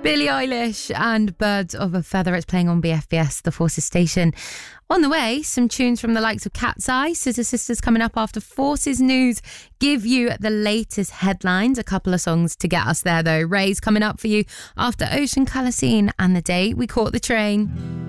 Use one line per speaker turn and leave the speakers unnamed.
Billie Eilish and Birds of a Feather. It's playing on BFBS, the Forces station. On the way, some tunes from the likes of Cat's Eye, Scissor Sisters coming up after Forces News. Give you the latest headlines. A couple of songs to get us there though. Ray's coming up for you after Ocean Colour Scene and The Day We Caught the Train.